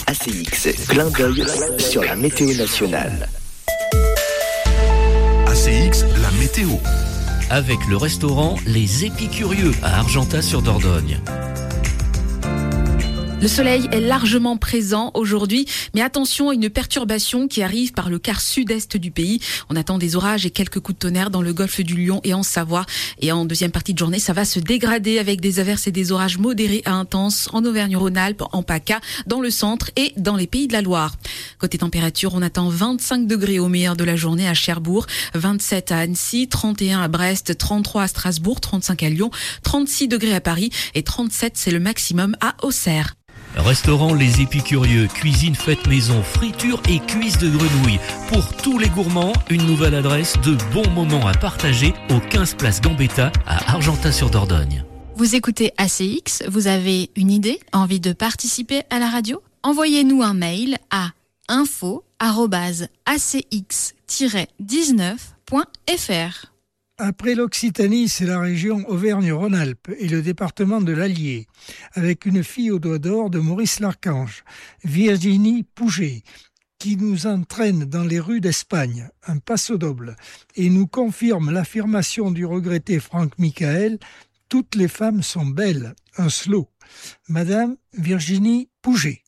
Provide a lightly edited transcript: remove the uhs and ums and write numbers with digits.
ACX, clin d'œil sur la météo nationale. ACX, la météo. Avec le restaurant Les Épicurieux à Argentat-sur-Dordogne. Le soleil est largement présent aujourd'hui, mais attention à une perturbation qui arrive par le quart sud-est du pays. On attend des orages et quelques coups de tonnerre dans le golfe du Lion et en Savoie. Et en deuxième partie de journée, ça va se dégrader avec des averses et des orages modérés à intenses en Auvergne-Rhône-Alpes, en PACA, dans le centre et dans les Pays de la Loire. Côté température, on attend 25 degrés au meilleur de la journée à Cherbourg, 27 à Annecy, 31 à Brest, 33 à Strasbourg, 35 à Lyon, 36 degrés à Paris et 37 c'est le maximum à Auxerre. Restaurant Les Épicurieux, cuisine faite maison, friture et cuisse de grenouille. Pour tous les gourmands, une nouvelle adresse, de bons moments à partager au 15 place Gambetta à Argentat-sur-Dordogne. Vous écoutez ACX, vous avez une idée, envie de participer à la radio ? Envoyez-nous un mail à info@acx-19.fr. Après l'Occitanie, c'est la région Auvergne-Rhône-Alpes et le département de l'Allier, avec une fille au doigt d'or de Maurice Larchange, Virginie Pouget, qui nous entraîne dans les rues d'Espagne, un paso doble, et nous confirme l'affirmation du regretté Franck Michael, toutes les femmes sont belles, un slow. Madame Virginie Pouget.